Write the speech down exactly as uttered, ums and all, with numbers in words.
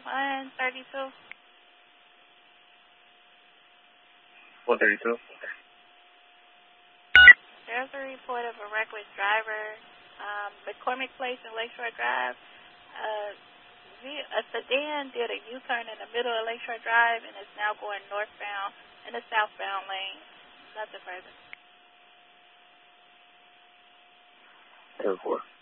one thirty-two. one thirty-two. There's a report of a reckless driver, um, McCormick Place and Lakeshore Drive. Uh, a sedan did a U-turn in the middle of Lakeshore Drive and is now going northbound in the southbound lane. Nothing further. ten four.